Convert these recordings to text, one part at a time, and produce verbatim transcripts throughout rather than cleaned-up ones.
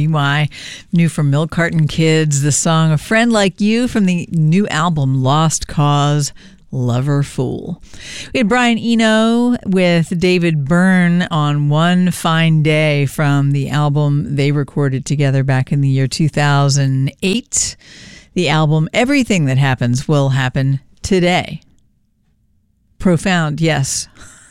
V Y. New from Milk Carton Kids, the song A Friend Like You from the new album Lost Cause, Lover Fool. We had Brian Eno with David Byrne on One Fine Day from the album they recorded together back in the year two thousand eight. The album Everything That Happens Will Happen Today. Profound, yes.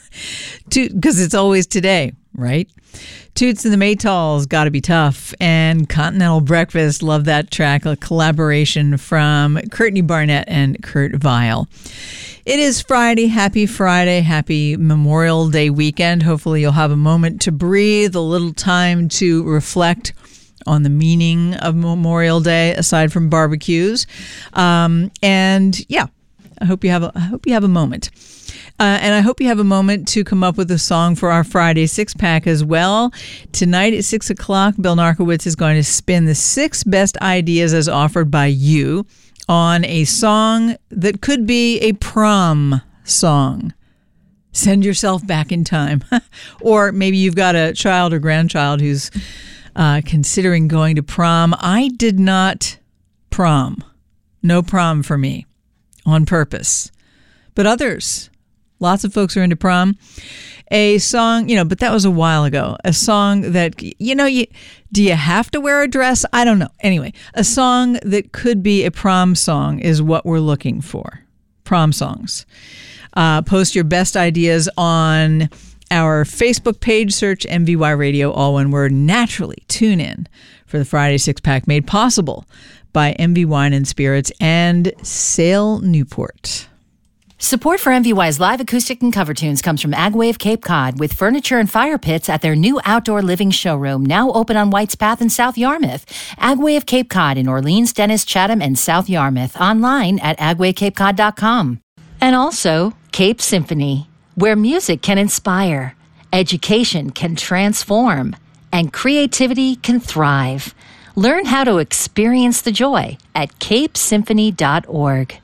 Because it's always today, right? Toots and the Maytals, Gotta Be Tough, and Continental Breakfast, love that track, a collaboration from Courtney Barnett and Kurt Vile. It is Friday. Happy Friday. Happy Memorial Day weekend. Hopefully you'll have a moment to breathe, a little time to reflect on the meaning of Memorial Day, aside from barbecues. Um, and yeah, I hope you have a, I hope you have a moment. Uh, and I hope you have a moment to come up with a song for our Friday six-pack as well. Tonight at six o'clock, Bill Narkowitz is going to spin the six best ideas as offered by you on a song that could be a prom song. Send yourself back in time. Or maybe you've got a child or grandchild who's uh, considering going to prom. I did not prom. No prom for me on purpose. But others... Lots of folks are into prom. A song, you know, but that was a while ago. A song that, you know, you do you have to wear a dress? I don't know. Anyway, a song that could be a prom song is what we're looking for. Prom songs. Uh, post your best ideas on our Facebook page. Search M V Y Radio, all one word. Naturally, tune in for the Friday Six-Pack made possible by M V Wine and Spirits and Sail Newport. Support for M V Y's live acoustic and cover tunes comes from Agway Cape Cod with furniture and fire pits at their new outdoor living showroom, now open on White's Path in South Yarmouth. Agway of Cape Cod in Orleans, Dennis, Chatham, and South Yarmouth. Online at agway cape cod dot com. And also Cape Symphony, where music can inspire, education can transform, and creativity can thrive. Learn how to experience the joy at cape symphony dot org.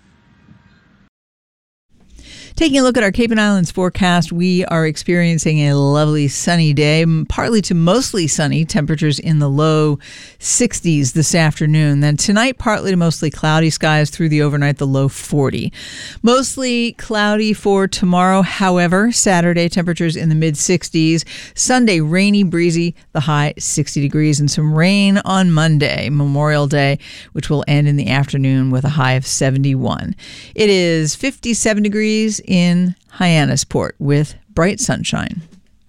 Taking a look at our Cape and Islands forecast, we are experiencing a lovely sunny day, partly to mostly sunny, temperatures in the low sixties this afternoon. Then tonight, partly to mostly cloudy skies through the overnight, the low forty. Mostly cloudy for tomorrow, however, Saturday, temperatures in the mid-sixties. Sunday, rainy, breezy, the high sixty degrees, and some rain on Monday, Memorial Day, which will end in the afternoon with a high of seventy-one. It is fifty-seven degrees in Hyannisport with bright sunshine.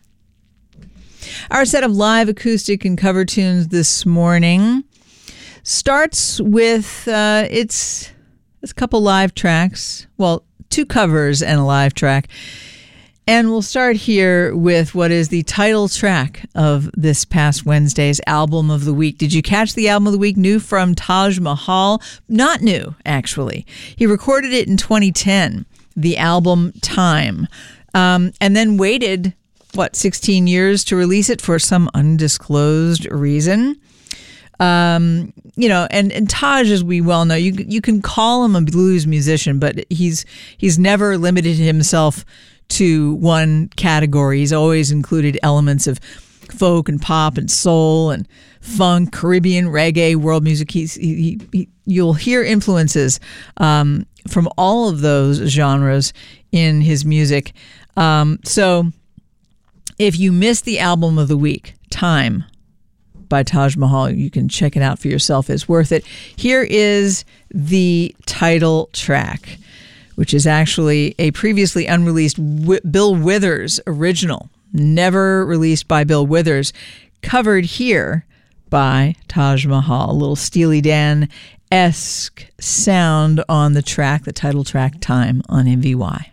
Our set of live acoustic and cover tunes this morning starts with uh, it's, it's a couple live tracks, well, two covers and a live track. And we'll start here with what is the title track of this past Wednesday's Album of the Week. Did you catch the Album of the Week? New from Taj Mahal? Not new, actually. He recorded it in twenty ten. The album Time, um, and then waited, what, sixteen years to release it for some undisclosed reason. Um, you know, and, and Taj, as we well know, you you can call him a blues musician, but he's he's never limited himself to one category. He's always included elements of folk and pop and soul and funk, Caribbean, reggae, world music. He's he, he, he you'll hear influences um, from all of those genres in his music. Um, so if you missed the Album of the Week, Time by Taj Mahal, you can check it out for yourself. It's worth it. Here is the title track, which is actually a previously unreleased w- Bill Withers original, never released by Bill Withers, covered here by Taj Mahal. A little Steely Dan-esque sound on the track, the title track, Time, on M V Y.